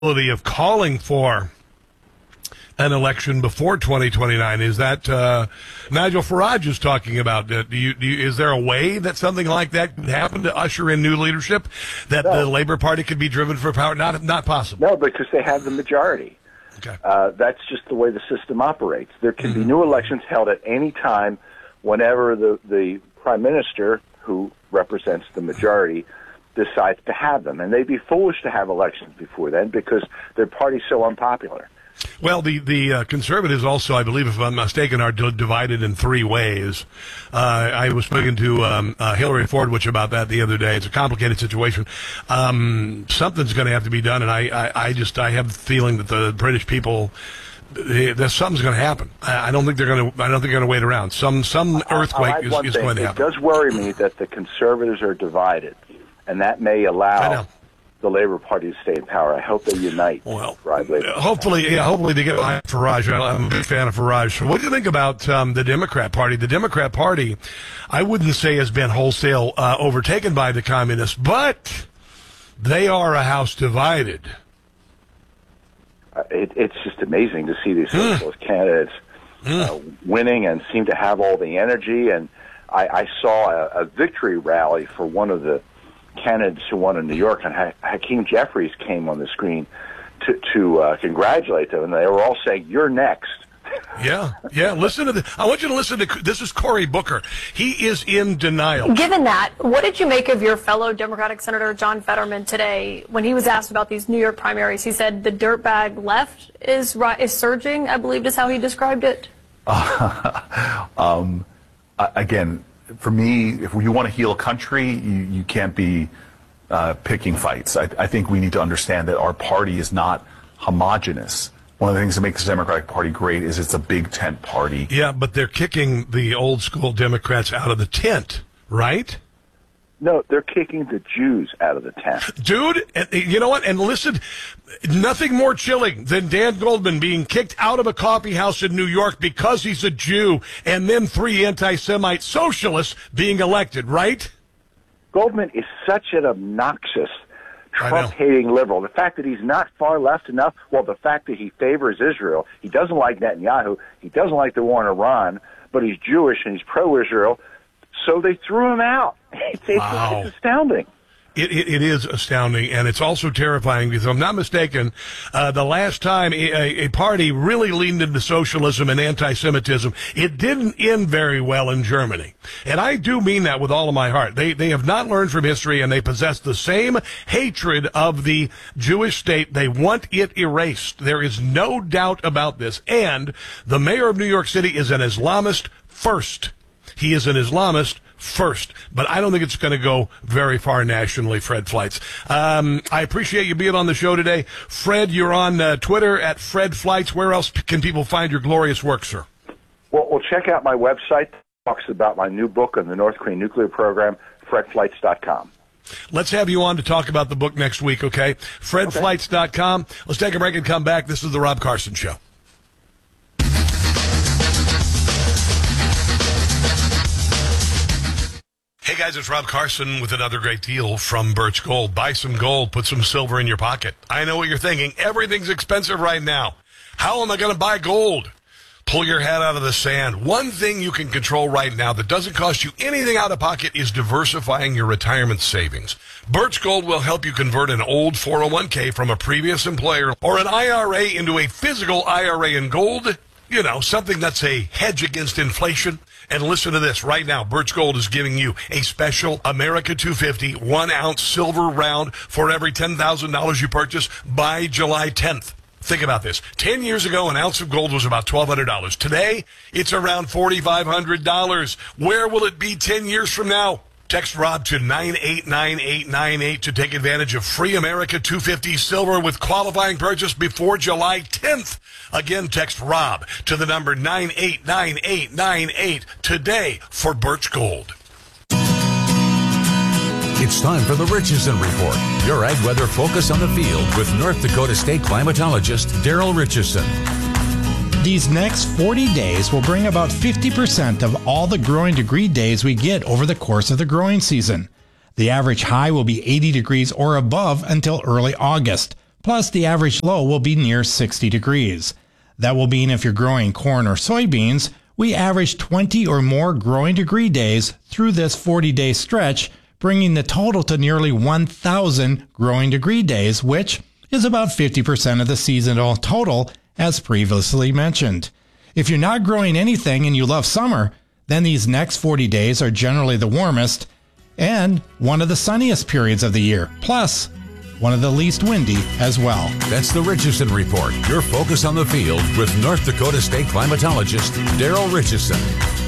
of calling for an election before 2029. Is that Nigel Farage is talking about? Is there a way that something like that could happen to usher in new leadership, that the Labor Party could be driven for power? Not possible. No, because they have the majority. Okay. That's just the way the system operates. There can be new elections held at any time whenever the prime minister, who represents the majority, decides to have them. And they'd be foolish to have elections before then because their party's so unpopular. Well, the conservatives also, I believe, if I'm mistaken, are divided in three ways. I was speaking to Hillary Fordwich about that the other day. It's a complicated situation. Something's going to have to be done, and I have the feeling that the British people, something's going to happen. I don't think they're going to wait around. Some earthquake is going to happen. It does worry me that the conservatives are divided, and that may allow the Labor Party to stay in power. I hope they unite. Well, hopefully they get behind Farage. I'm a big fan of Farage. So what do you think about the Democrat Party? The Democrat Party, I wouldn't say has been wholesale overtaken by the communists, but they are a house divided. It's just amazing to see these socialist candidates winning and seem to have all the energy. And I saw a victory rally for one of the candidates who won in New York, and Hakeem Jeffries came on the screen to congratulate them, and they were all saying, "You're next." Yeah. Listen to this. I want you to listen to this. Is Cory Booker? He is in denial. Given that, what did you make of your fellow Democratic Senator John Fetterman today when he was asked about these New York primaries? He said the dirtbag left is surging, I believe is how he described it. Again, for me, if you want to heal a country, you can't be picking fights. I think we need to understand that our party is not homogenous. One of the things that makes the Democratic Party great is it's a big tent party. Yeah, but they're kicking the old school Democrats out of the tent, right? No, they're kicking the Jews out of the tent. Dude, you know what? And listen, nothing more chilling than Dan Goldman being kicked out of a coffee house in New York because he's a Jew, and them three anti-Semite socialists being elected, right? Goldman is such an obnoxious, Trump-hating liberal. The fact that he's not far left enough, well, the fact that he favors Israel, he doesn't like Netanyahu, he doesn't like the war in Iran, but he's Jewish and he's pro-Israel, so they threw him out. It's astounding. It is astounding, and it's also terrifying because, if I'm not mistaken, the last time a party really leaned into socialism and anti-Semitism, it didn't end very well in Germany. And I do mean that with all of my heart. They have not learned from history, and they possess the same hatred of the Jewish state. They want it erased. There is no doubt about this. And the mayor of New York City is an Islamist first. He is an Islamist first, but I don't think it's going to go very far nationally, Fred Fleitz. I appreciate you being on the show today. Fred, you're on Twitter at Fred Fleitz. Where else can people find your glorious work, sir? Well, check out my website. It talks about my new book on the North Korean nuclear program, fredfleitz.com. Let's have you on to talk about the book next week, okay? fredfleitz.com. Let's take a break and come back. This is the Rob Carson Show. Hey guys, it's Rob Carson with another great deal from Birch Gold. Buy some gold, put some silver in your pocket. I know what you're thinking. Everything's expensive right now. How am I going to buy gold? Pull your head out of the sand. One thing you can control right now that doesn't cost you anything out of pocket is diversifying your retirement savings. Birch Gold will help you convert an old 401k from a previous employer or an IRA into a physical IRA in gold. You know, something that's a hedge against inflation. And listen to this. Right now, Birch Gold is giving you a special America 250 1-ounce silver round for every $10,000 you purchase by July 10th. Think about this. 10 years ago, an ounce of gold was about $1,200. Today, it's around $4,500. Where will it be 10 years from now? Text Rob to 989898 to take advantage of free America 250 silver with qualifying purchase before July 10th. Again, text Rob to the number 989898 today for Birch Gold. It's time for the Richardson Report, your ag weather focus on the field with North Dakota State climatologist Daryl Richardson. These next 40 days will bring about 50% of all the growing degree days we get over the course of the growing season. The average high will be 80 degrees or above until early August. Plus, the average low will be near 60 degrees. That will mean if you're growing corn or soybeans, we average 20 or more growing degree days through this 40-day stretch, bringing the total to nearly 1,000 growing degree days, which is about 50% of the seasonal total, as previously mentioned. If you're not growing anything and you love summer, then these next 40 days are generally the warmest and one of the sunniest periods of the year, plus one of the least windy as well. That's the Richardson Report, your focus on the field with North Dakota State climatologist Daryl Richardson.